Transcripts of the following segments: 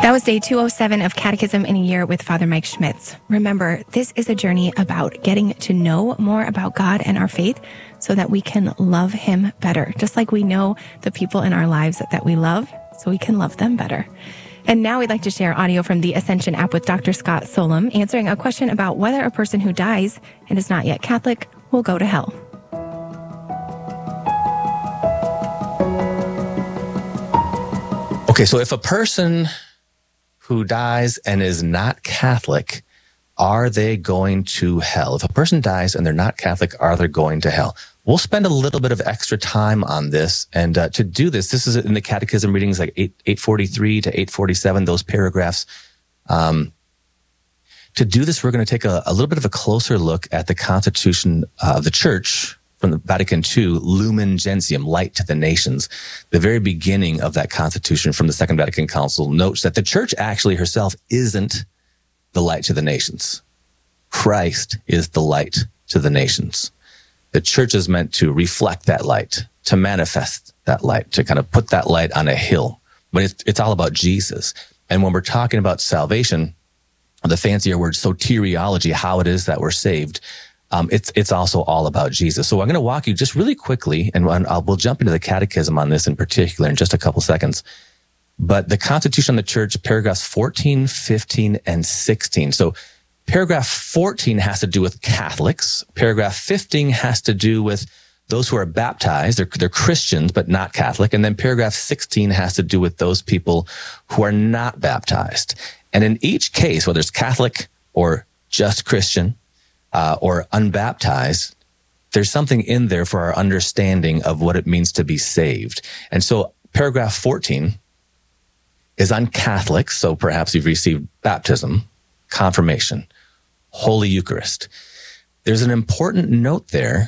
That was day 207 of Catechism in a Year with Father Mike Schmitz. Remember, this is a journey about getting to know more about God and our faith so that we can love him better, just like we know the people in our lives that we love, so we can love them better. And now we'd like to share audio from the Ascension app with Dr. Scott Solem, answering a question about whether a person who dies and is not yet Catholic will go to hell. Okay, so if a person who dies and is not Catholic, are they going to hell? If a person dies and they're not Catholic, are they going to hell? We'll spend a little bit of extra time on this. And to do this, this is in the Catechism readings like 843 to 847, those paragraphs. To do this, we're going to take a little bit of a closer look at the Constitution of the Church from the Vatican II, Lumen Gentium, Light to the Nations. The very beginning of that Constitution from the Second Vatican Council notes that the Church actually herself isn't the light to the nations. Christ is the light to the nations. The Church is meant to reflect that light, to manifest that light, to kind of put that light on a hill. But it's all about Jesus. And when we're talking about salvation, the fancier word soteriology, how it is that we're saved, it's also all about Jesus. So I'm going to walk you just really quickly, and we'll jump into the Catechism on this in particular in just a couple seconds. But the Constitution of the Church, paragraphs 14, 15, and 16. So paragraph 14 has to do with Catholics. Paragraph 15 has to do with those who are baptized. They're Christians, but not Catholic. And then paragraph 16 has to do with those people who are not baptized. And in each case, whether it's Catholic or just Christian, or unbaptized, there's something in there for our understanding of what it means to be saved. And so paragraph 14 is on Catholics. So perhaps you've received baptism, confirmation, Holy Eucharist. There's an important note there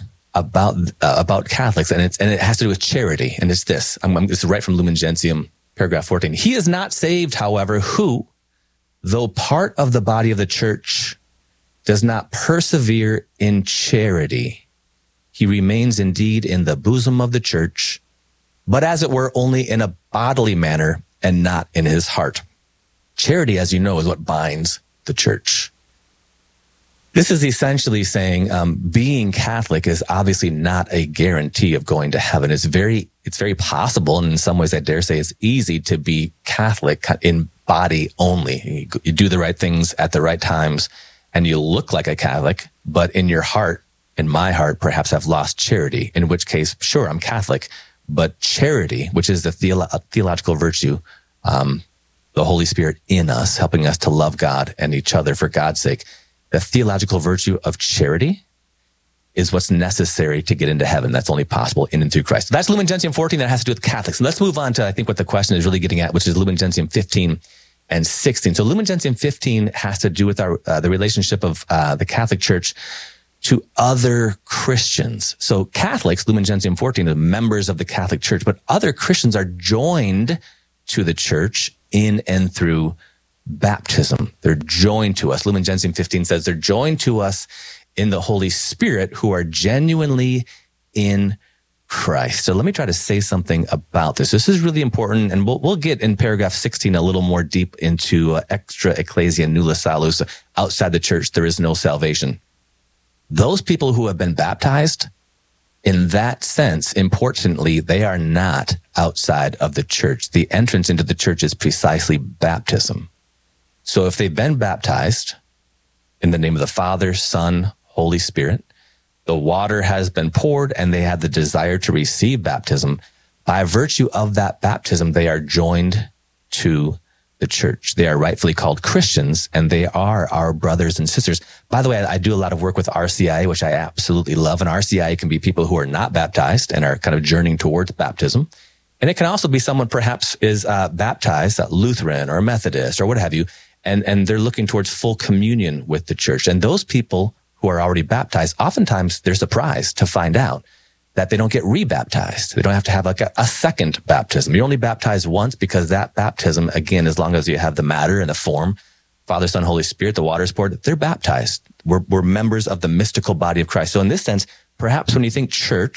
about Catholics, and it has to do with charity. And it's this. This is right from Lumen Gentium, paragraph 14. He is not saved, however, who, though part of the body of the Church, does not persevere in charity. He remains indeed in the bosom of the Church, but as it were, only in a bodily manner and not in his heart. Charity, as you know, is what binds the Church. This is essentially saying being Catholic is obviously not a guarantee of going to heaven. It's very possible, and in some ways I dare say it's easy to be Catholic in body only. You do the right things at the right times, and you look like a Catholic, but in your heart, in my heart, perhaps I've lost charity, in which case, sure, I'm Catholic, but charity, which is the theological virtue, the Holy Spirit in us, helping us to love God and each other for God's sake, the theological virtue of charity is what's necessary to get into heaven. That's only possible in and through Christ. So that's Lumen Gentium 14. That has to do with Catholics. And let's move on to, I think, what the question is really getting at, which is Lumen Gentium 15 and 16. So Lumen Gentium 15 has to do with the relationship of the Catholic Church to other Christians. So Catholics, Lumen Gentium 14, are members of the Catholic Church, but other Christians are joined to the Church in and through baptism. They're joined to us. Lumen Gentium 15 says they're joined to us in the Holy Spirit who are genuinely in Christ. So let me try to say something about this. This is really important, and we'll get in paragraph 16 a little more deep into extra ecclesia nulla salus. Outside the Church, there is no salvation. Those people who have been baptized, in that sense, importantly, they are not outside of the Church. The entrance into the Church is precisely baptism. So if they've been baptized in the name of the Father, Son, Holy Spirit, the water has been poured and they have the desire to receive baptism, by virtue of that baptism, they are joined to the Church. They are rightfully called Christians, and they are our brothers and sisters. By the way, I do a lot of work with RCIA, which I absolutely love. And RCIA can be people who are not baptized and are kind of journeying towards baptism. And it can also be someone perhaps is baptized, Lutheran or Methodist or what have you, and they're looking towards full communion with the Church. And those people who are already baptized, oftentimes they're surprised to find out that they don't get rebaptized. They don't have to have like a second baptism. You're only baptized once because that baptism, again, as long as you have the matter and the form, Father, Son, Holy Spirit, the water is poured, they're baptized. We're members of the mystical body of Christ. So in this sense, perhaps when you think church,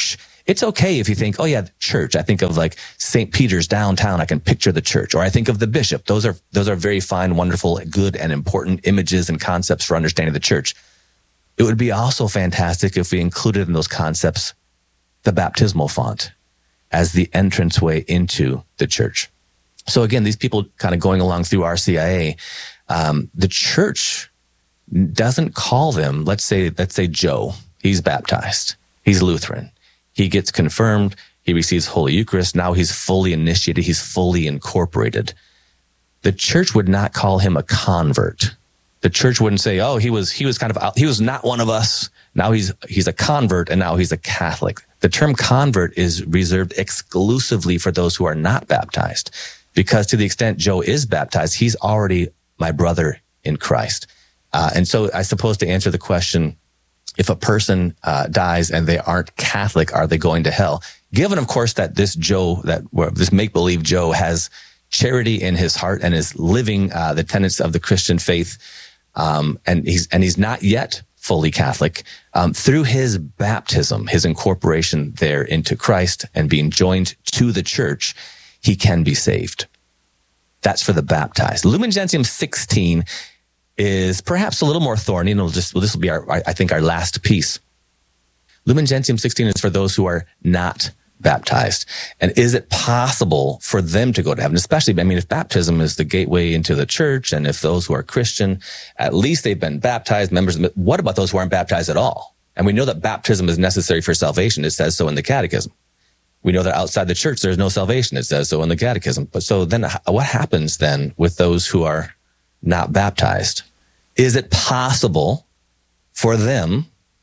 It's okay if you think, oh yeah, church. I think of like St. Peter's downtown. I can picture the church. Or I think of the bishop. Those are very fine, wonderful, good, and important images and concepts for understanding the church. It would be also fantastic if we included in those concepts the baptismal font as the entranceway into the church. So again, these people kind of going along through RCIA, the church doesn't call them, let's say Joe, he's baptized, he's Lutheran, he gets confirmed, he receives Holy Eucharist, now he's fully initiated, he's fully incorporated. The church would not call him a convert. The church wouldn't say, oh, he was kind of out, he was not one of us, now he's a convert, and now he's a Catholic. The term convert is reserved exclusively for those who are not baptized, because to the extent Joe is baptized, he's already my brother in Christ. And so I suppose to answer the question, if a person dies and they aren't Catholic, are they going to hell? Given, of course, that this make-believe Joe has charity in his heart and is living the tenets of the Christian faith, and he's not yet fully Catholic, through his baptism, his incorporation there into Christ and being joined to the church, he can be saved. That's for the baptized. Lumen Gentium 16 is perhaps a little more thorny, and this will be our last piece. Lumen Gentium 16 is for those who are not baptized. And is it possible for them to go to heaven? Especially, if baptism is the gateway into the church, and if those who are Christian, at least they've been baptized members, what about those who aren't baptized at all? And we know that baptism is necessary for salvation. It says so in the Catechism. We know that outside the church, there's no salvation. It says so in the Catechism. But so then what happens then with those who are not baptized? Is it possible for them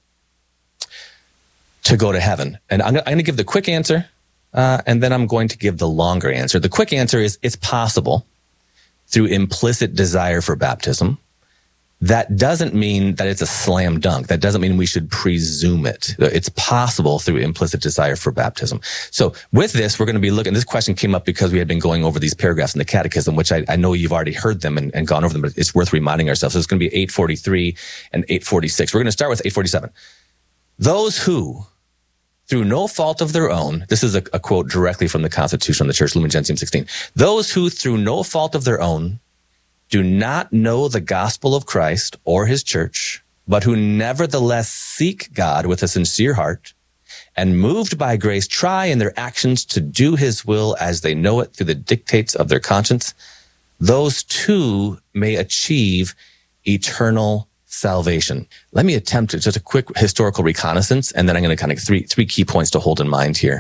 to go to heaven? And I'm going to give the quick answer, and then I'm going to give the longer answer. The quick answer is it's possible through implicit desire for baptism. That doesn't mean that it's a slam dunk. That doesn't mean we should presume it. It's possible through implicit desire for baptism. So with this, we're going to be looking, this question came up because we had been going over these paragraphs in the Catechism, which I know you've already heard them and gone over them, but it's worth reminding ourselves. So it's going to be 843 and 846. We're going to start with 847. Those who, through no fault of their own, this is a quote directly from the Constitution of the Church, Lumen Gentium 16. Those who, through no fault of their own, do not know the gospel of Christ or his church, but who nevertheless seek God with a sincere heart, and moved by grace try in their actions to do his will as they know it through the dictates of their conscience, those too may achieve eternal salvation. Let me attempt just a quick historical reconnaissance, and then I'm going to kind of three key points to hold in mind here.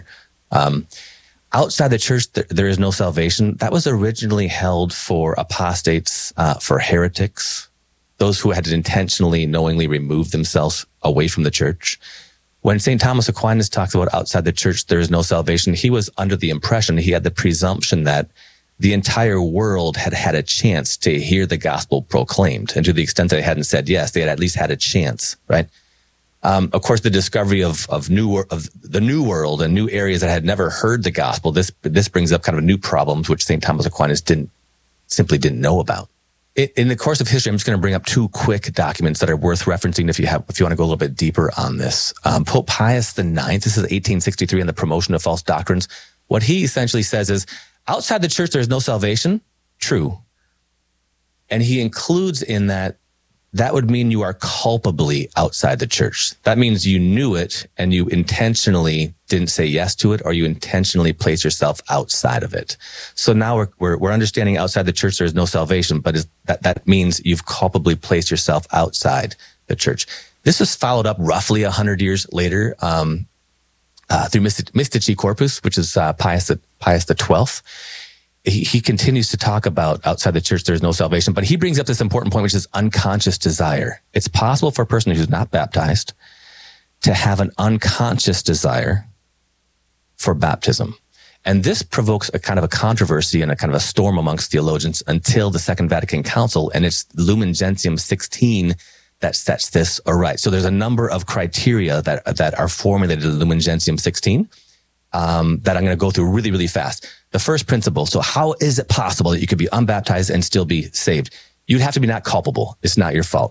Outside the church, there is no salvation. That was originally held for apostates, for heretics, those who had intentionally, knowingly removed themselves away from the church. When St. Thomas Aquinas talks about outside the church, there is no salvation, he was under the impression, he had the presumption that the entire world had had a chance to hear the gospel proclaimed. And to the extent that they hadn't said yes, they had at least had a chance, right? Of course, the discovery of the new world and new areas that had never heard the gospel, this brings up kind of new problems which St. Thomas Aquinas simply didn't know about. In the course of history, I'm just going to bring up two quick documents that are worth referencing if you want to go a little bit deeper on this. Pope Pius IX, this is 1863 in the Promotion of False Doctrines. What he essentially says is, outside the church, there's no salvation. True. And he includes in that would mean you are culpably outside the church. That means you knew it and you intentionally didn't say yes to it, or you intentionally placed yourself outside of it. So now we're understanding outside the church there's no salvation, but that means you've culpably placed yourself outside the church. This was followed up roughly 100 years later through Mystici Corpus, which is Pius XII. He continues to talk about outside the church, there's no salvation, but he brings up this important point, which is unconscious desire. It's possible for a person who's not baptized to have an unconscious desire for baptism. And this provokes a kind of a controversy and a kind of a storm amongst theologians until the Second Vatican Council, and it's Lumen Gentium 16 that sets this aright. So there's a number of criteria that are formulated in Lumen Gentium 16 that I'm going to go through really, really fast. The first principle, so how is it possible that you could be unbaptized and still be saved? You'd have to be not culpable. It's not your fault.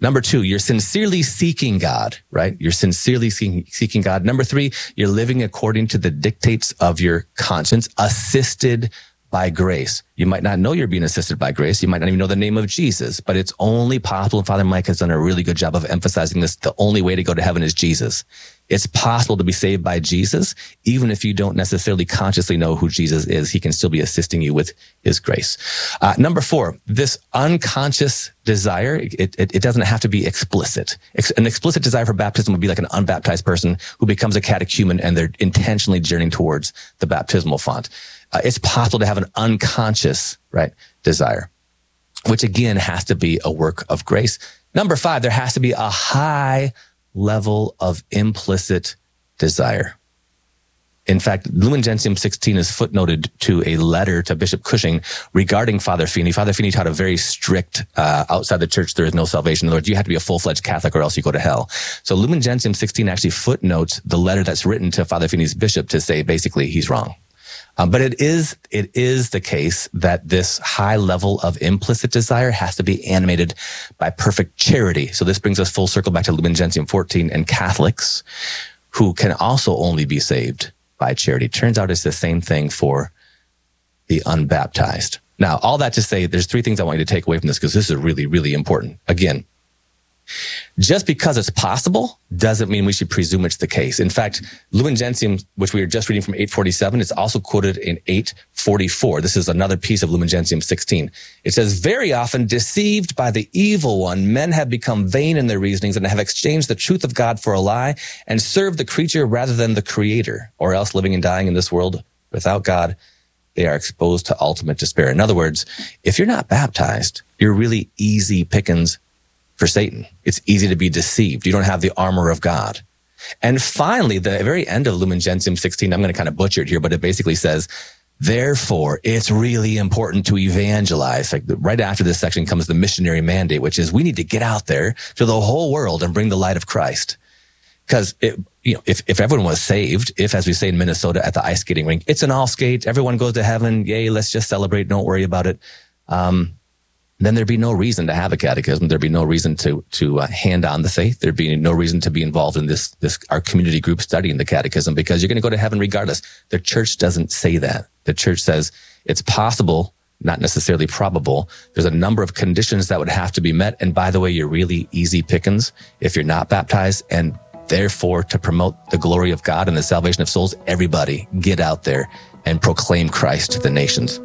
Number 2, you're sincerely seeking God, right? You're sincerely seeking God. Number 3, you're living according to the dictates of your conscience, assisted by grace. You might not know you're being assisted by grace. You might not even know the name of Jesus, but it's only possible. And Father Mike has done a really good job of emphasizing this. The only way to go to heaven is Jesus. It's possible to be saved by Jesus. Even if you don't necessarily consciously know who Jesus is, he can still be assisting you with his grace. Number 4, this unconscious desire, it doesn't have to be explicit. An explicit desire for baptism would be like an unbaptized person who becomes a catechumen and they're intentionally journeying towards the baptismal font. It's possible to have an unconscious, right, desire, which again has to be a work of grace. Number 5, there has to be a high level of implicit desire. In fact, Lumen Gentium 16 is footnoted to a letter to Bishop Cushing regarding Father Feeney. Father Feeney taught a very strict, outside the church, there is no salvation. In other words, you have to be a full-fledged Catholic or else you go to hell. So Lumen Gentium 16 actually footnotes the letter that's written to Father Feeney's bishop to say basically he's wrong. But it is the case that this high level of implicit desire has to be animated by perfect charity. So this brings us full circle back to Lumen Gentium 14 and Catholics who can also only be saved by charity. Turns out it's the same thing for the unbaptized. Now, all that to say, there's 3 things I want you to take away from this because this is really, really important. Again, just because it's possible doesn't mean we should presume it's the case. In fact, Lumen Gentium, which we were just reading from 847, it's also quoted in 844. This is another piece of Lumen Gentium 16. It says, very often deceived by the evil one, men have become vain in their reasonings and have exchanged the truth of God for a lie and served the creature rather than the creator, or else living and dying in this world without God, they are exposed to ultimate despair. In other words, if you're not baptized, you're really easy pickings for Satan. It's easy to be deceived. You don't have the armor of God. And finally, the very end of Lumen Gentium 16, I'm going to kind of butcher it here, but it basically says, therefore, it's really important to evangelize. Like right after this section comes the missionary mandate, which is we need to get out there to the whole world and bring the light of Christ. Because if everyone was saved, if, as we say in Minnesota at the ice skating rink, it's an all skate, everyone goes to heaven, yay, let's just celebrate, don't worry about it. Then there'd be no reason to have a catechism. There'd be no reason to hand on the faith. There'd be no reason to be involved in this our community group studying the catechism because you're going to go to heaven regardless. The church doesn't say that. The church says it's possible, not necessarily probable. There's a number of conditions that would have to be met. And by the way, you're really easy pickings if you're not baptized. And therefore, to promote the glory of God and the salvation of souls, everybody get out there and proclaim Christ to the nations.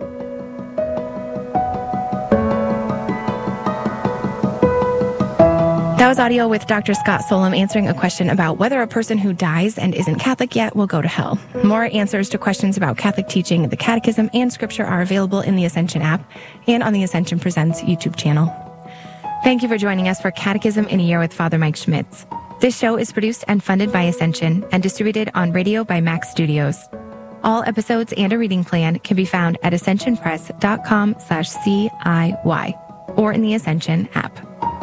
That was audio with Dr. Scott Solem answering a question about whether a person who dies and isn't Catholic yet will go to hell. More answers to questions about Catholic teaching, the Catechism, and Scripture are available in the Ascension app and on the Ascension Presents YouTube channel. Thank you for joining us for Catechism in a Year with Father Mike Schmitz. This show is produced and funded by Ascension and distributed on radio by Max Studios. All episodes and a reading plan can be found at ascensionpress.com/CIY or in the Ascension app.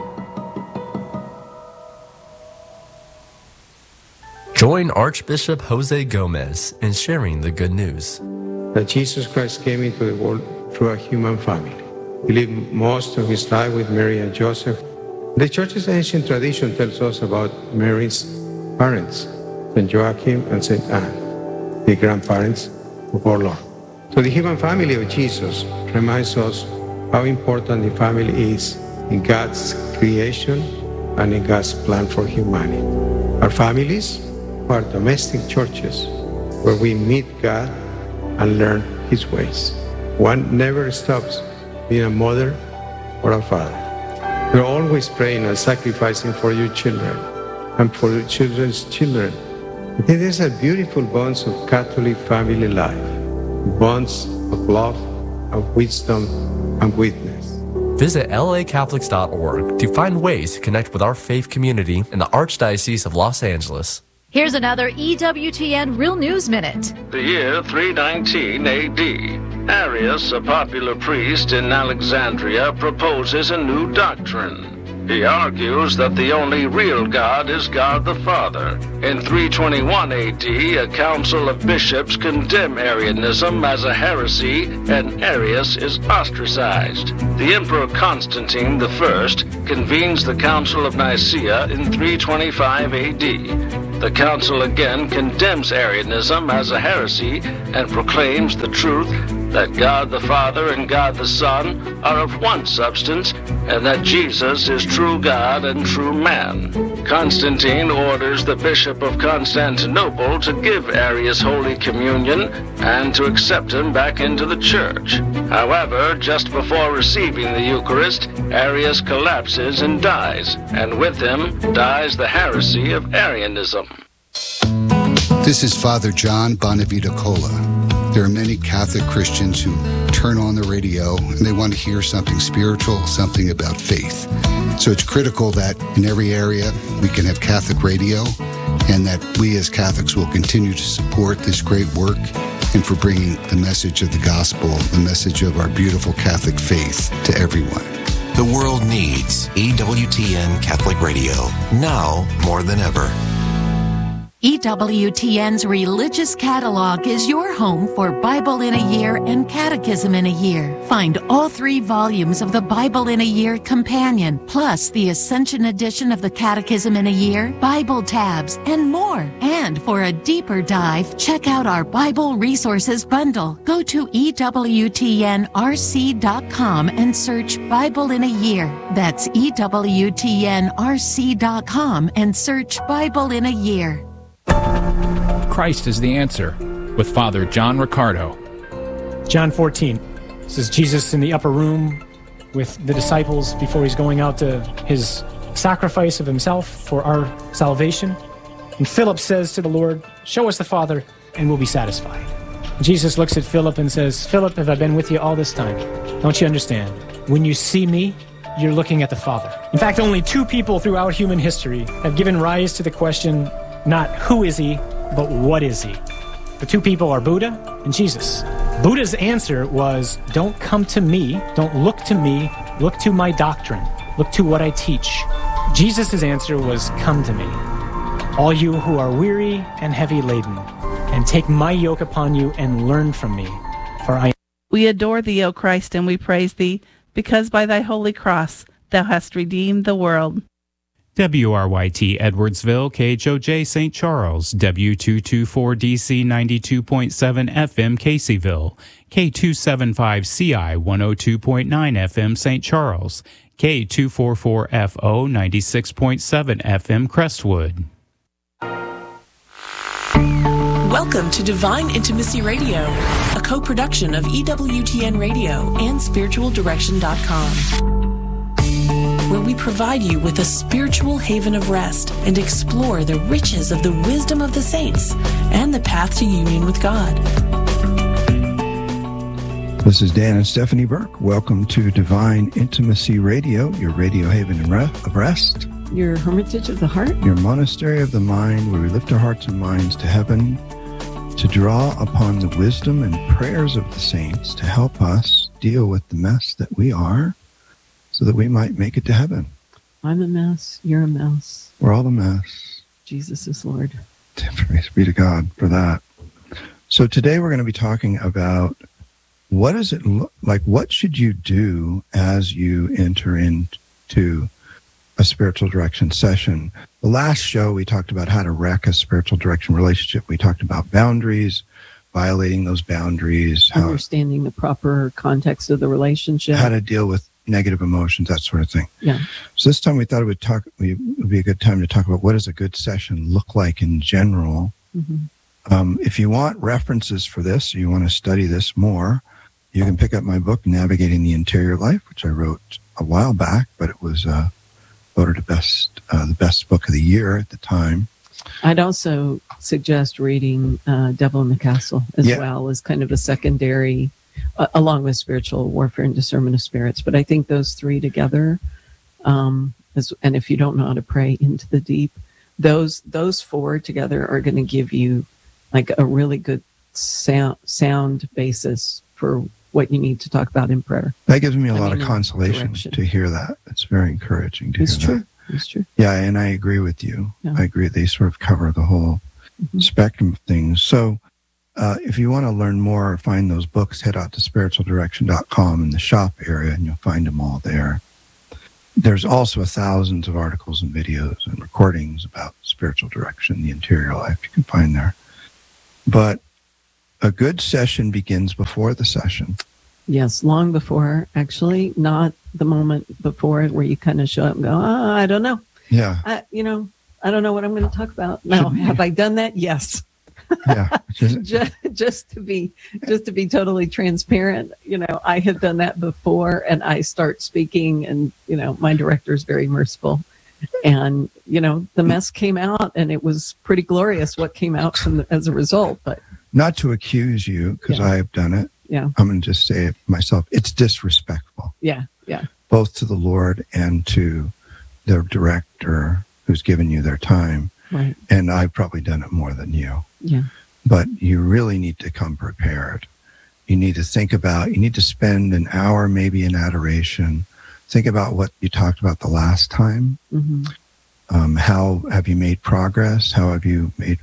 Join Archbishop Jose Gomez in sharing the good news. That Jesus Christ came into the world through a human family. He lived most of his life with Mary and Joseph. The Church's ancient tradition tells us about Mary's parents, St. Joachim and St. Anne, the grandparents of our Lord. So the human family of Jesus reminds us how important the family is in God's creation and in God's plan for humanity. Our families are domestic churches where we meet God and learn His ways. One never stops being a mother or a father. You're always praying and sacrificing for your children and for your children's children. I think these are beautiful bonds of Catholic family life, bonds of love, of wisdom, and witness. Visit lacatholics.org to find ways to connect with our faith community in the Archdiocese of Los Angeles. Here's another EWTN Real News Minute. The year 319 AD. Arius, a popular priest in Alexandria, proposes a new doctrine. He argues that the only real God is God the Father. In 321 AD, a council of bishops condemn Arianism as a heresy, and Arius is ostracized. The Emperor Constantine I convenes the Council of Nicaea in 325 AD. The council again condemns Arianism as a heresy and proclaims the truth that God the Father and God the Son are of one substance, and that Jesus is true God and true man. Constantine orders the Bishop of Constantinople to give Arius Holy Communion and to accept him back into the church. However, just before receiving the Eucharist, Arius collapses and dies, and with him dies the heresy of Arianism. This is Father John Bonavita Cola. There are many Catholic Christians who turn on the radio and they want to hear something spiritual, something about faith. So it's critical that in every area we can have Catholic radio, and that we as Catholics will continue to support this great work and for bringing the message of the gospel, the message of our beautiful Catholic faith to everyone. The world needs EWTN Catholic Radio, now more than ever. EWTN's Religious Catalog is your home for Bible in a Year and Catechism in a Year. Find all 3 volumes of the Bible in a Year Companion, plus the Ascension edition of the Catechism in a Year, Bible tabs, and more. And for a deeper dive, check out our Bible Resources Bundle. Go to EWTNRC.com and search Bible in a Year. That's EWTNRC.com and search Bible in a Year. Christ is the answer, with Father John Riccardo. John 14. This is Jesus in the upper room with the disciples before he's going out to his sacrifice of himself for our salvation. And Philip says to the Lord, "Show us the Father, and we'll be satisfied." Jesus looks at Philip and says, "Philip, have I been with you all this time? Don't you understand? When you see me, you're looking at the Father." In fact, only 2 people throughout human history have given rise to the question, not who is he, but what is he? The 2 people are Buddha and Jesus. Buddha's answer was, don't come to me, don't look to me, look to my doctrine, look to what I teach. Jesus' answer was, come to me, all you who are weary and heavy laden, and take my yoke upon you and learn from me, for I am. We adore thee, O Christ, and we praise thee, because by thy holy cross thou hast redeemed the world. WRYT Edwardsville, KHOJ St. Charles, W224DC 92.7 FM Caseyville, K275CI 102.9 FM St. Charles, K244FO 96.7 FM Crestwood. Welcome to Divine Intimacy Radio, a co-production of EWTN Radio and SpiritualDirection.com. where we provide you with a spiritual haven of rest and explore the riches of the wisdom of the saints and the path to union with God. This is Dan and Stephanie Burke. Welcome to Divine Intimacy Radio, your radio haven of rest. Your hermitage of the heart. Your monastery of the mind, where we lift our hearts and minds to heaven to draw upon the wisdom and prayers of the saints to help us deal with the mess that we are, so that we might make it to heaven. I'm a mess. You're a mess. We're all a mess. Jesus is Lord. Praise be to God for that. So today we're going to be talking about what does it look like? What should you do as you enter into a spiritual direction session? The last show we talked about how to wreck a spiritual direction relationship. We talked about boundaries, violating those boundaries, understanding the proper context of the relationship, how to deal with negative emotions, that sort of thing. Yeah. So this time we thought it would be a good time to talk about what does a good session look like in general. Mm-hmm. If you want references for this, or you want to study this more, you can pick up my book, Navigating the Interior Life, which I wrote a while back, but it was voted the best book of the year at the time. I'd also suggest reading Devil in the Castle as well as kind of a secondary, along with Spiritual Warfare and Discernment of Spirits. But I think those 3 together, and if you don't know how to pray into the deep, those 4 together are going to give you like a really good sound basis for what you need to talk about in prayer. That gives me a lot of consolation to hear that. It's very encouraging to hear that. It's true. Yeah, and I agree with you. Yeah. I agree. They sort of cover the whole spectrum of things. So if you want to learn more or find those books, head out to spiritualdirection.com in the shop area, and you'll find them all there. There's also thousands of articles and videos and recordings about spiritual direction, the interior life you can find there. But a good session begins before the session. Yes, long before, actually, not the moment before where you kind of show up and go, I don't know. Yeah. I don't know what I'm going to talk about. Now, have I done that? Yes. Yeah. just to be totally transparent, I have done that before, and I start speaking, and my director is very merciful, and the mess came out, and it was pretty glorious what came out as a result. But not to accuse you, because I have done it. Yeah, I'm going to just say it myself. It's disrespectful. Yeah. Both to the Lord and to the director who's given you their time. Right. And I've probably done it more than you. Yeah. But you really need to come prepared. You need to you need to spend an hour maybe in adoration. Think about what you talked about the last time. Mm-hmm. How have you made progress? How have you made,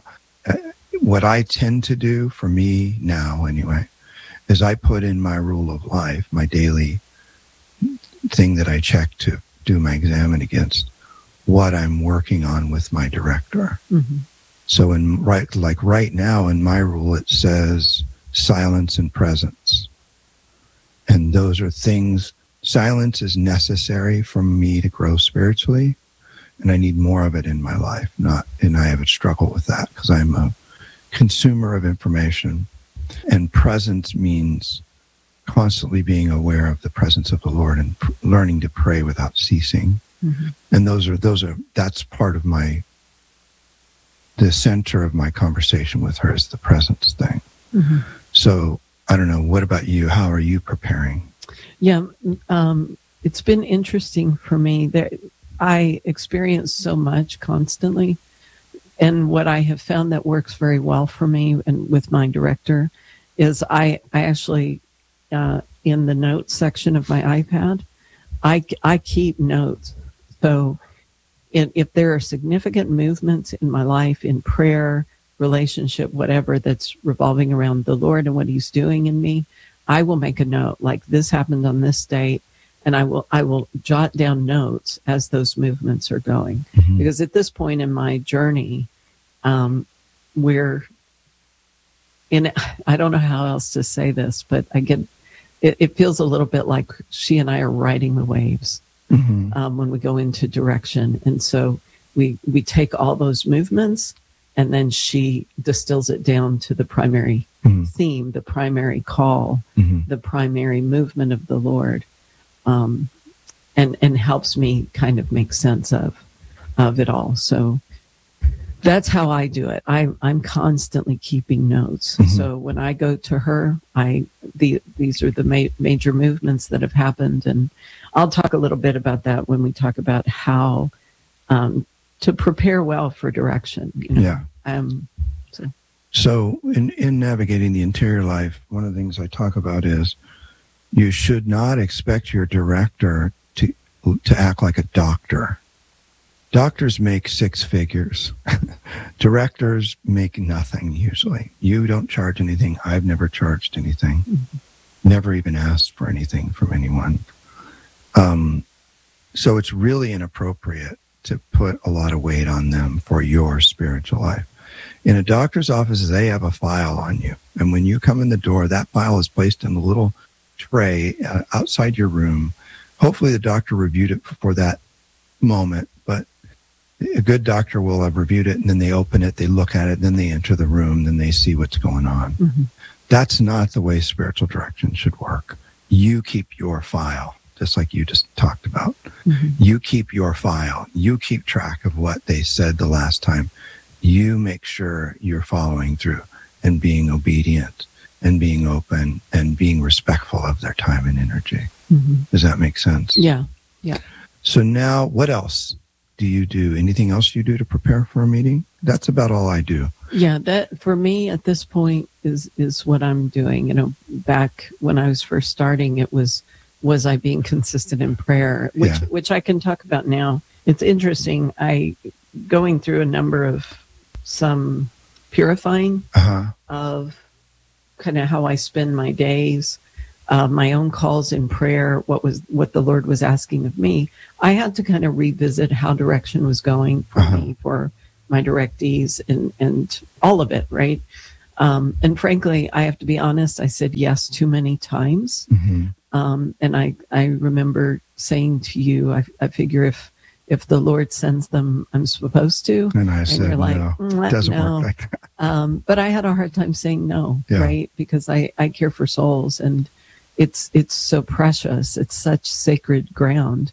what I tend to do for me now anyway, is I put in my rule of life, my daily thing that I check to do my examine against, what I'm working on with my director. Mm-hmm. So right now in my rule, it says silence and presence. And those are things, silence is necessary for me to grow spiritually. And I need more of it in my life. And I have a struggle with that because I'm a consumer of information. And presence means constantly being aware of the presence of the Lord and learning to pray without ceasing. Mm-hmm. And that's part of the center of my conversation with her is the presence thing. Mm-hmm. So I don't know. What about you? How are you preparing? Yeah. It's been interesting for me that I experience so much constantly. And what I have found that works very well for me and with my director is I actually, in the notes section of my iPad, I keep notes. So if there are significant movements in my life, in prayer, relationship, whatever, that's revolving around the Lord and what he's doing in me, I will make a note like this happened on this date. And I will jot down notes as those movements are going. Mm-hmm. Because at this point in my journey, we're in, I don't know how else to say this, but it feels a little bit like she and I are riding the waves. Mm-hmm. When we go into direction. And so we take all those movements, and then she distills it down to the primary theme, the primary call, the primary movement of the Lord. And helps me kind of make sense of it all. So that's how I do it. I'm constantly keeping notes. Mm-hmm. So when I go to her, these are the major movements that have happened, and I'll talk a little bit about that when we talk about how to prepare well for direction. Yeah. So in navigating the interior life, one of the things I talk about is you should not expect your director to act like a doctor. Doctors make 6 figures. Directors make nothing usually. You don't charge anything. I've never charged anything. Mm-hmm. Never even asked for anything from anyone. So it's really inappropriate to put a lot of weight on them for your spiritual life. In a doctor's office, they have a file on you. And when you come in the door, that file is placed in a little tray outside your room. Hopefully the doctor reviewed it before that moment, but a good doctor will have reviewed it, and then they open it, they look at it, then they enter the room, then they see what's going on. Mm-hmm. That's not the way spiritual direction should work. You keep your file, just like you just talked about. Mm-hmm. You keep your file. You keep track of what they said the last time. You make sure you're following through and being obedient and being open and being respectful of their time and energy. Mm-hmm. Does that make sense? Yeah. So now, what else do you do? Anything else you do to prepare for a meeting? That's about all I do. Yeah, that for me at this point is what I'm doing. You know, back when I was first starting, it was I being consistent in prayer, which I can talk about now. It's interesting. Going through a number of some purifying of kind of how I spend my days, my own calls in prayer, what the Lord was asking of me. I had to kind of revisit how direction was going for me, for my directees and all of it, right? And frankly, I have to be honest, I said yes too many times. And I remember saying to you, I figure if the Lord sends them, I'm supposed to. And I said, you're like, no, it doesn't work like that. But I had a hard time saying no, right? Because I care for souls, and it's so precious. It's such sacred ground.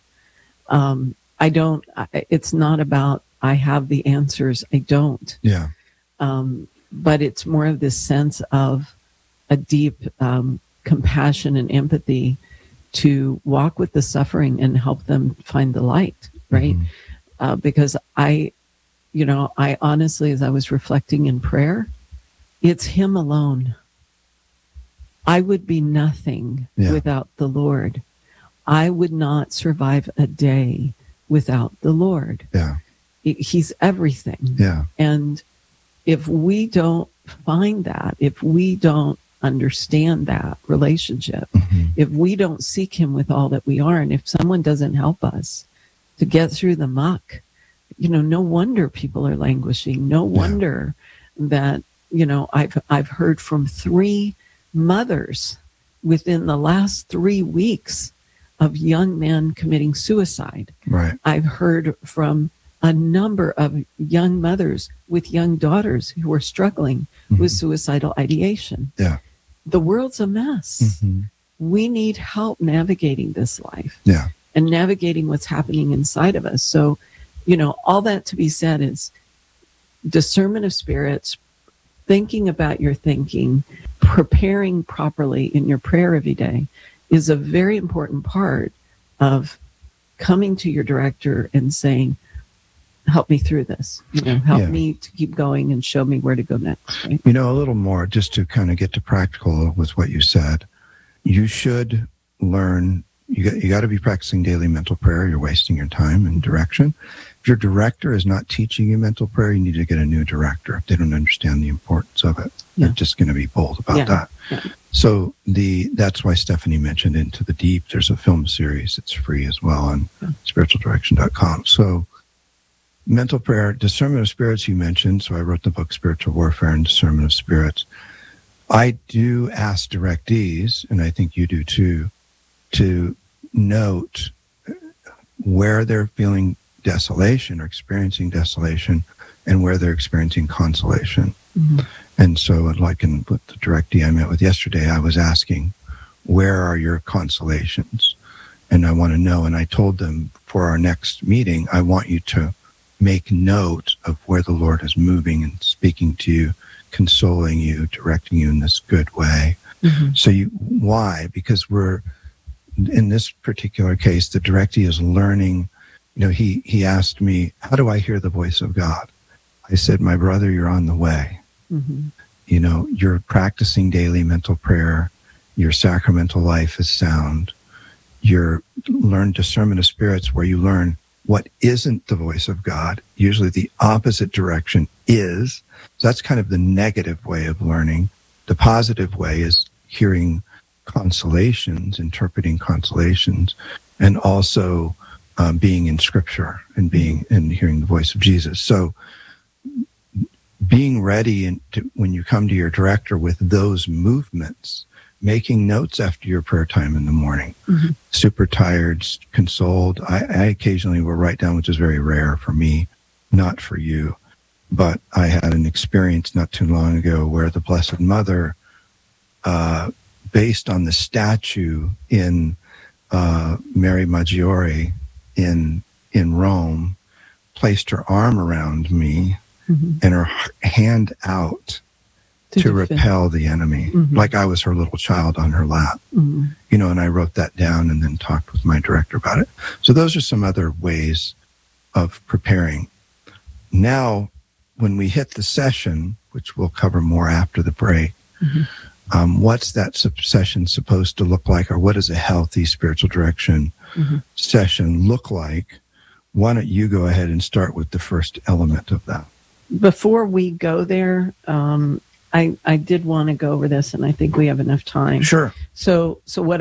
It's not about I have the answers. I don't. Yeah. But it's more of this sense of a deep compassion and empathy to walk with the suffering and help them find the light, right? Because I honestly, as I was reflecting in prayer, it's Him alone. I would be nothing without the Lord. I would not survive a day without the Lord. Yeah. He's everything. Yeah. And if we don't find that, if we don't understand that relationship, if we don't seek Him with all that we are, and if someone doesn't help us to get through the muck, no wonder people are languishing. No wonder that, I've heard from 3 mothers within the last 3 weeks of young men committing suicide. Right. I've heard from a number of young mothers with young daughters who are struggling with suicidal ideation. Yeah. The world's a mess. We need help navigating this life. Yeah. And navigating what's happening inside of us. So, all that to be said is discernment of spirits, thinking about your thinking, preparing properly in your prayer every day is a very important part of coming to your director and saying, help me through this, help me to keep going and show me where to go next. Right? A little more, just to kind of get to practical with what you said, you should learn, you got to be practicing daily mental prayer. You're wasting your time and direction. If your director is not teaching you mental prayer, you need to get a new director. If they don't understand the importance of it, they're just going to be bold about that. Yeah. So that's why Stephanie mentioned Into the Deep. There's a film series. It's free as well on spiritualdirection.com. So mental prayer, discernment of spirits you mentioned. So I wrote the book Spiritual Warfare and Discernment of Spirits. I do ask directees, and I think you do too, to note where they're feeling desolation or experiencing desolation and where they're experiencing consolation. And so like with the directee I met with yesterday, I was asking, where are your consolations? And I want to know. And I told them for our next meeting, I want you to make note of where the Lord is moving and speaking to you, consoling you, directing you in this good way. So why? Because we're, in this particular case, the directee is learning. He asked me, how do I hear the voice of God? I said, my brother, you're on the way. You're practicing daily mental prayer. Your sacramental life is sound. You're learn discernment of spirits, where you learn what isn't the voice of God. Usually the opposite direction is. So that's kind of the negative way of learning. The positive way is hearing consolations, interpreting consolations, and also being in Scripture and hearing the voice of Jesus. So being ready when you come to your director with those movements, making notes after your prayer time in the morning, super tired, consoled. I occasionally will write down, which is very rare for me, not for you. But I had an experience not too long ago where the Blessed Mother, based on the statue in Mary Maggiore in Rome, placed her arm around me and her hand out to repel the enemy, like I was her little child on her lap. And I wrote that down and then talked with my director about it. So those are some other ways of preparing. Now, when we hit the session, which we'll cover more after the break. What's that session supposed to look like, or what does a healthy spiritual direction session look like? Why don't you go ahead and start with the first element of that? Before we go there, I did want to go over this, and I think we have enough time. Sure. So what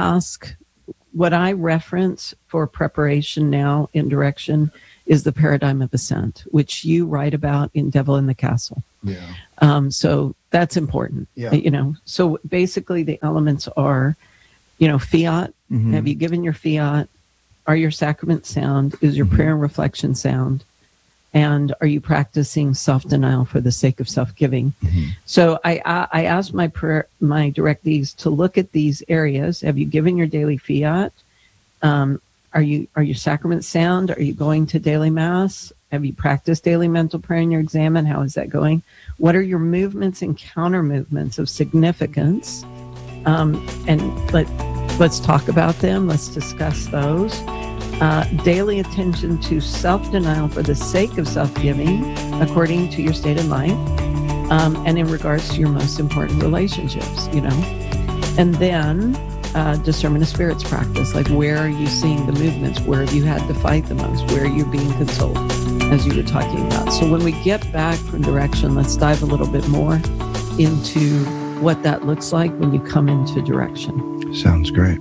I reference for preparation now in direction is the paradigm of ascent, which you write about in Devil in the Castle. Yeah. So that's important. Yeah. So basically the elements are, fiat. Have you given your fiat? Are your sacraments sound? Is your prayer and reflection sound? And are you practicing self-denial for the sake of self-giving? So I asked my directees to look at these areas. Have you given your daily fiat? Are your sacraments sound? Are you going to daily mass? Have you practiced daily mental prayer in your examen? How is that going? What are your movements and counter movements of significance? And let's talk about them. Let's discuss those. Daily attention to self-denial for the sake of self-giving, according to your state of life, and in regards to your most important relationships, And then discernment of spirits practice, like where are you seeing the movements? Where have you had to fight the most? Where are you being consoled, as you were talking about? So when we get back from direction, let's dive a little bit more into what that looks like when you come into direction. Sounds great.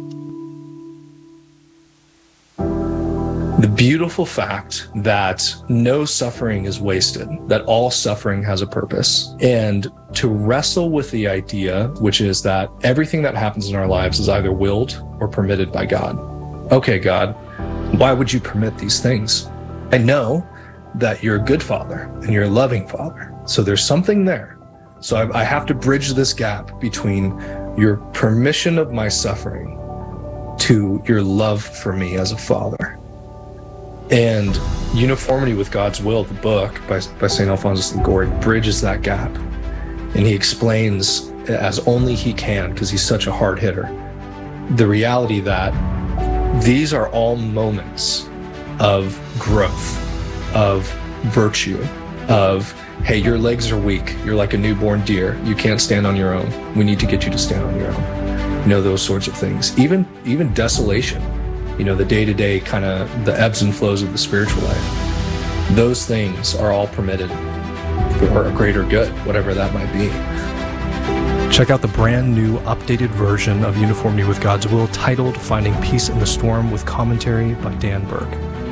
The beautiful fact that no suffering is wasted, that all suffering has a purpose, and to wrestle with the idea, which is that everything that happens in our lives is either willed or permitted by God. Okay, God, why would you permit these things? I know that you're a good father and you're a loving father, so there's something there. So I have to bridge this gap between your permission of my suffering to your love for me as a father. And Uniformity with God's Will, the book by St. Alphonsus Liguori, bridges that gap. And he explains, as only he can, because he's such a hard hitter, the reality that these are all moments of growth, of virtue, of, hey, your legs are weak. You're like a newborn deer. You can't stand on your own. We need to get you to stand on your own. Those sorts of things. Even desolation. The day-to-day kind of the ebbs and flows of the spiritual life. Those things are all permitted for a greater good, whatever that might be. Check out the brand new updated version of Uniformity with God's Will titled Finding Peace in the Storm with commentary by Dan Burke.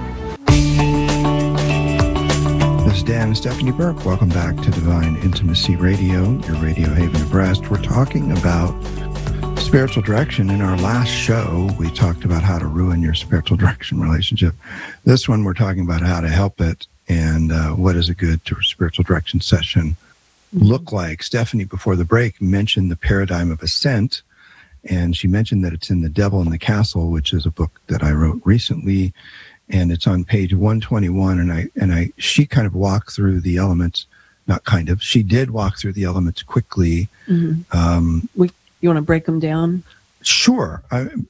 This is Dan and Stephanie Burke. Welcome back to Divine Intimacy Radio, your radio haven of rest. We're talking about spiritual direction. In our last show, we talked about how to ruin your spiritual direction relationship. This one, we're talking about how to help it and what is a good spiritual direction session look like. Stephanie, before the break, mentioned the paradigm of ascent, and she mentioned that it's in The Devil in the Castle, which is a book that I wrote recently, and it's on page 121. And she kind of walked through the elements, not kind of, she did walk through the elements quickly. You want to break them down? Sure.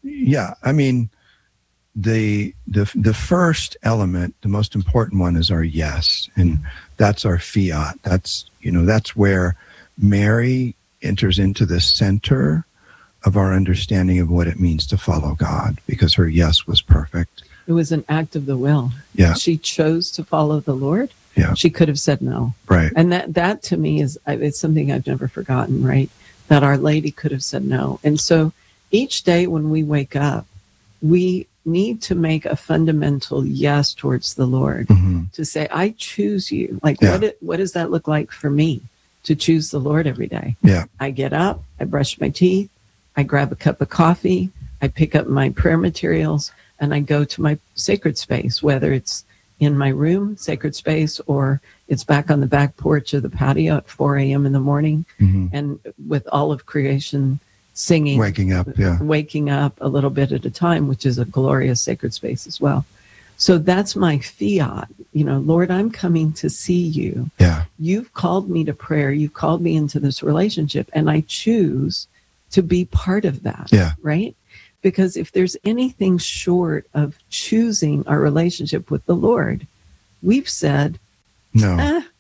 The first element, the most important one, is our yes, and that's our fiat. That's where Mary enters into the center of our understanding of what it means to follow God, because her yes was perfect. It was an act of the will. Yeah. She chose to follow the Lord. Yeah. She could have said no. Right. And that to me it's something I've never forgotten, right? That Our Lady could have said no. And so each day when we wake up, we need to make a fundamental yes towards the Lord, to say, I choose you. Like, what does that look like for me to choose the Lord every day? Yeah. I get up, I brush my teeth, I grab a cup of coffee, I pick up my prayer materials, and I go to my sacred space, whether it's in my room, sacred space, or it's back on the back porch of the patio at 4 a.m. in the morning, and with all of creation singing, waking up a little bit at a time, which is a glorious sacred space as well. So that's my fiat. Lord, I'm coming to see you. Yeah. You've called me to prayer. You've called me into this relationship, and I choose to be part of that. Yeah. Right? Because if there's anything short of choosing our relationship with the Lord, we've said, no.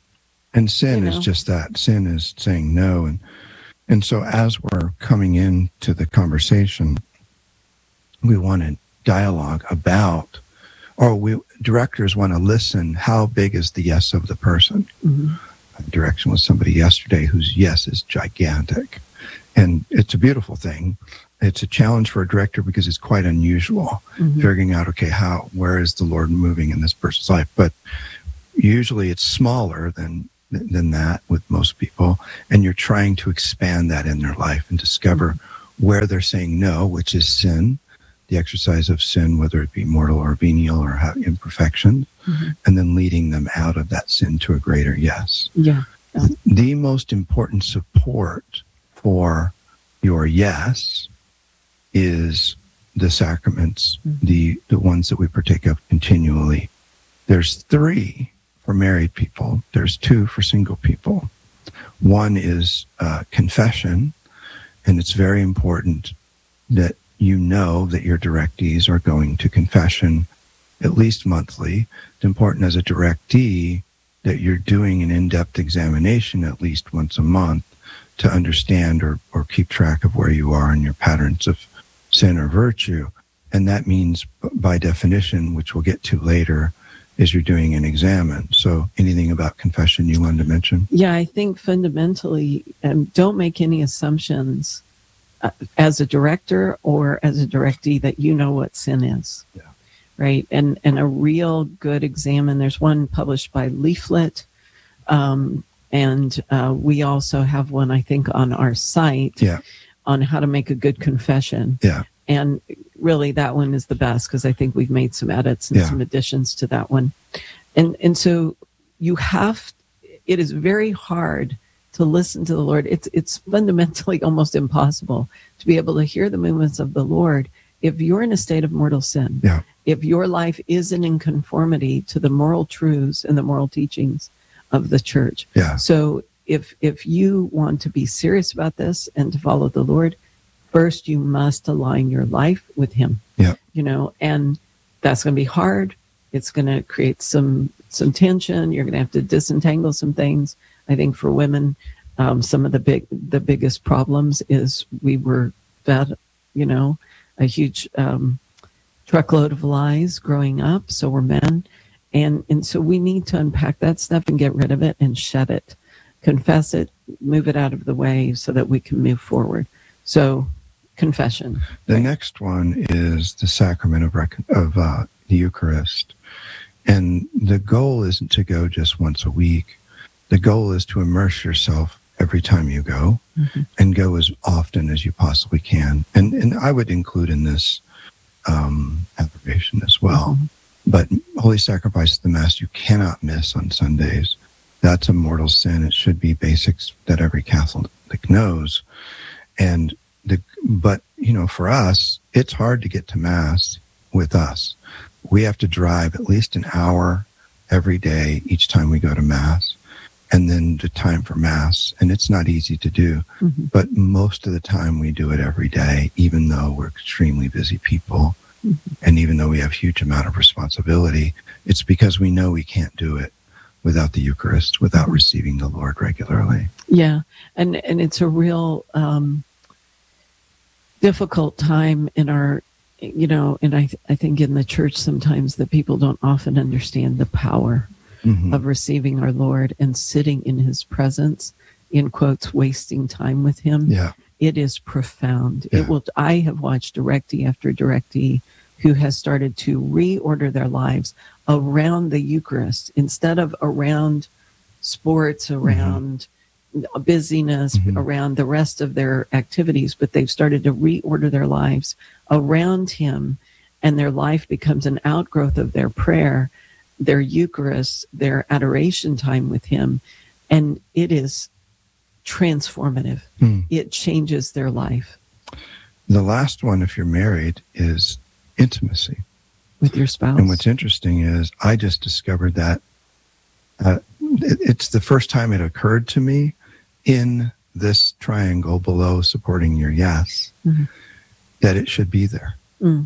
And sin is just that. Sin is saying no. And so as we're coming into the conversation, we want to dialogue about, directors want to listen, how big is the yes of the person? Mm-hmm. I had direction with somebody yesterday whose yes is gigantic. And it's a beautiful thing. It's a challenge for a director because it's quite unusual, figuring out, okay, where is the Lord moving in this person's life? But usually it's smaller than that with most people, and you're trying to expand that in their life and discover where they're saying no, which is sin, the exercise of sin, whether it be mortal or venial or have imperfections, and then leading them out of that sin to a greater yes. Yeah. The most important support for your yes is the sacraments, the ones that we partake of continually. There's 3 for married people. There's 2 for single people. One is confession, and it's very important that you know that your directees are going to confession at least monthly. It's important as a directee that you're doing an in-depth examination at least once a month to understand or keep track of where you are in your patterns of sin or virtue. And that means, by definition, which we'll get to later, is you're doing an examen. So anything about confession you wanted to mention? Yeah, I think fundamentally, don't make any assumptions as a director or as a directee that you know what sin is. Yeah. Right? And a real good examen, there's one published by Leaflet, and we also have one, I think, on our site on how to make a good confession. Yeah. And really, that one is the best because I think we've made some edits and some additions to that one. And so it is very hard to listen to the Lord. It's fundamentally almost impossible to be able to hear the movements of the Lord if you're in a state of mortal sin. Yeah. If your life isn't in conformity to the moral truths and the moral teachings of the church. Yeah. So if you want to be serious about this and to follow the Lord, first you must align your life with Him. Yeah. And that's going to be hard. It's going to create some tension. You're going to have to disentangle some things. I think for women, some of the biggest problems is we were fed, a huge truckload of lies growing up. So we're men. And so we need to unpack that stuff and get rid of it and shed it, confess it, move it out of the way so that we can move forward. So confession. The next one is the sacrament of the Eucharist. And the goal isn't to go just once a week. The goal is to immerse yourself every time you go and go as often as you possibly can. And I would include in this abrogation as well. But Holy Sacrifice of the Mass you cannot miss on Sundays. That's a mortal sin. It should be basics that every Catholic knows. But for us, it's hard to get to Mass with us. We have to drive at least an hour every day each time we go to Mass, and then the time for Mass. And it's not easy to do, but most of the time we do it every day, even though we're extremely busy people. And even though we have a huge amount of responsibility, it's because we know we can't do it without the Eucharist, without receiving the Lord regularly. Yeah. And it's a real difficult time in our, and I think in the church sometimes that people don't often understand the power of receiving our Lord and sitting in His presence, in quotes, wasting time with Him. Yeah. It is profound. Yeah. I have watched directee after directee who has started to reorder their lives around the Eucharist instead of around sports, around busyness, around the rest of their activities, but they've started to reorder their lives around Him, and their life becomes an outgrowth of their prayer, their Eucharist, their adoration time with Him, and it is transformative. It changes their life. The last one, if you're married, is intimacy with your spouse. And what's interesting is I just discovered that it's the first time it occurred to me in this triangle below supporting your yes, that it should be there. Isn't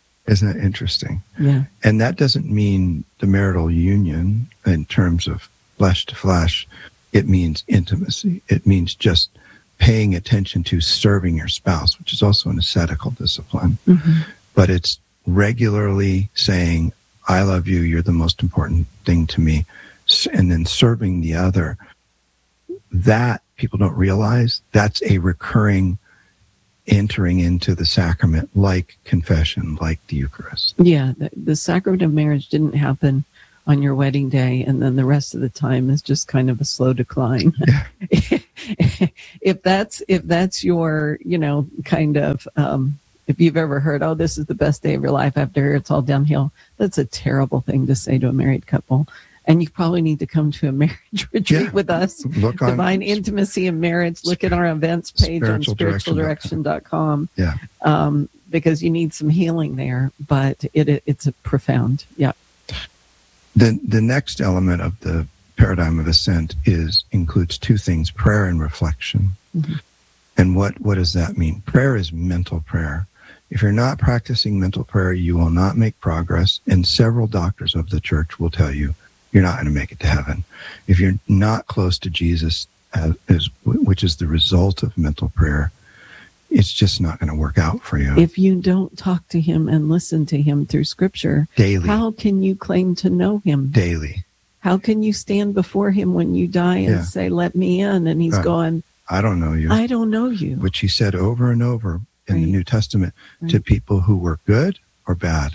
that interesting? Yeah. And that doesn't mean the marital union in terms of flesh to flesh. It means intimacy. It means just paying attention to serving your spouse, which is also an ascetical discipline. Mm-hmm. But it's regularly saying, I love you, you're the most important thing to me, and then serving the other. That people don't realize, that's a recurring entering into the sacrament, like confession, like the Eucharist. Yeah, the sacrament of marriage didn't happen on your wedding day, and then the rest of the time is just kind of a slow decline. Yeah. if that's your, kind of, if you've ever heard, oh, this is the best day of your life, after it's all downhill, that's a terrible thing to say to a married couple. And you probably need to come to a marriage retreat with us. Look on Divine Intimacy in Marriage. Look at our events page on spiritualdirection.com. Yeah. Because you need some healing there, but it's a profound. Yeah. The next element of the paradigm of ascent includes two things: prayer and reflection. Mm-hmm. And what does that mean? Prayer is mental prayer. If you're not practicing mental prayer, you will not make progress. And several doctors of the church will tell you you're not going to make it to heaven. If you're not close to Jesus, which is the result of mental prayer, it's just not going to work out for you. If you don't talk to him and listen to him through Scripture, daily, how can you claim to know him? Daily. How can you stand before him when you die and say, let me in? And he's going, I don't know you. I don't know you. Which he said over and over in the New Testament to people who were good or bad.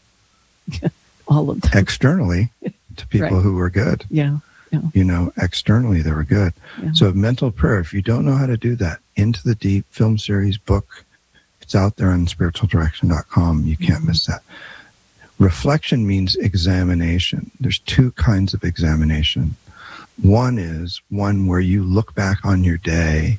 All of them. Externally, to people who were good. Yeah. Externally they were good. Yeah. So mental prayer, if you don't know how to do that, Into the Deep film series book, it's out there on spiritualdirection.com. You can't miss that. Reflection means examination. There's two kinds of examination. One is one where you look back on your day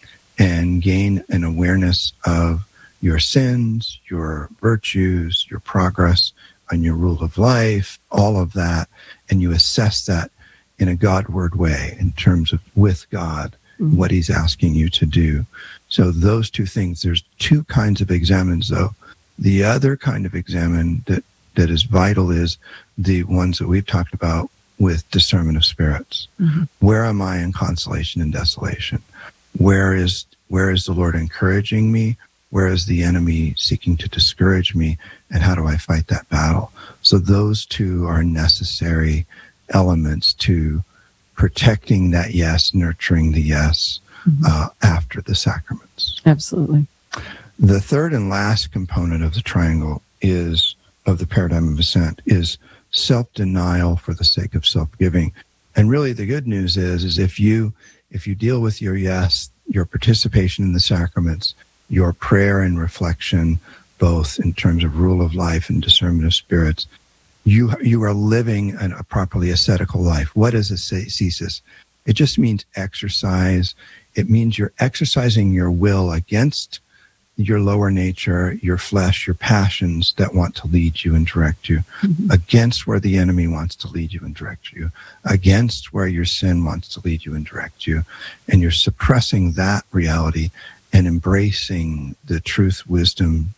and gain an awareness of your sins, your virtues, your progress on your rule of life, all of that, and you assess that in a Godward way in terms of with God, what he's asking you to do. So those two things, there's two kinds of examines though. The other kind of examine that is vital is the ones that we've talked about with discernment of spirits. Mm-hmm. Where am I in consolation and desolation? Where is the Lord encouraging me? Where is the enemy seeking to discourage me? And how do I fight that battle? So those two are necessary elements to protecting that yes, nurturing the yes, after the sacraments. Absolutely. The third and last component of the triangle of the paradigm of ascent is self-denial for the sake of self-giving. And really the good news is if you deal with your yes, your participation in the sacraments, your prayer and reflection, both in terms of rule of life and discernment of spirits, you are living a properly ascetical life. What is ascesis? It just means exercise. It means you're exercising your will against your lower nature, your flesh, your passions that want to lead you and direct you, against where the enemy wants to lead you and direct you, against where your sin wants to lead you and direct you. And you're suppressing that reality and embracing the truth, wisdom,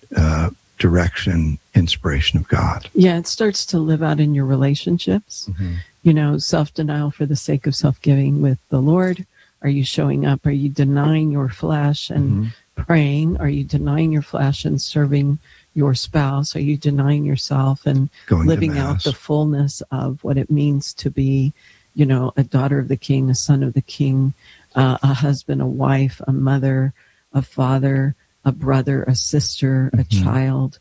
direction, inspiration of God. Yeah, it starts to live out in your relationships. Mm-hmm. Self-denial for the sake of self-giving with the Lord. Are you showing up? Are you denying your flesh and praying? Are you denying your flesh and serving your spouse? Are you denying yourself and living out the fullness of what it means to be, a daughter of the King, a son of the King, a husband, a wife, a mother, a father, a brother, a sister, a child?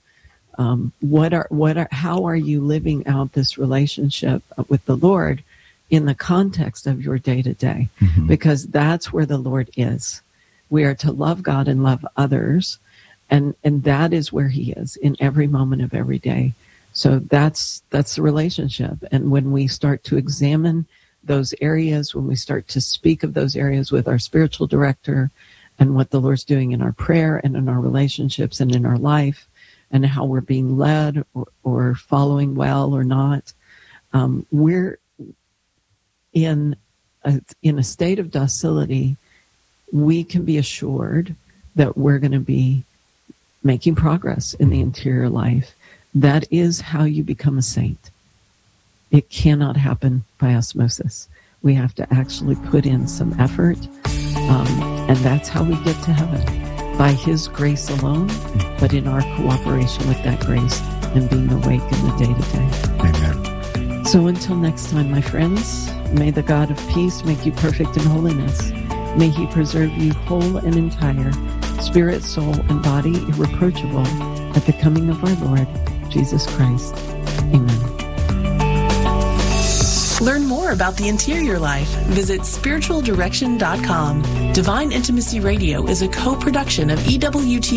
How are you living out this relationship with the Lord in the context of your day to day? Because that's where the Lord is. We are to love God and love others. And that is where he is in every moment of every day. So that's the relationship. And when we start to examine those areas, when we start to speak of those areas with our spiritual director and what the Lord's doing in our prayer and in our relationships and in our life and how we're being led or following well or not, we're in a state of docility. We can be assured that we're going to be making progress in the interior life. That is how you become a saint. It cannot happen by osmosis. We have to actually put in some effort, and that's how we get to heaven, by His grace alone, but in our cooperation with that grace and being awake in the day-to-day. Amen. So until next time, my friends, may the God of peace make you perfect in holiness. May He preserve you whole and entire, spirit, soul, and body irreproachable at the coming of our Lord Jesus Christ. Amen. Learn more about the interior life. Visit spiritualdirection.com. Divine Intimacy Radio is a co-production of EWTN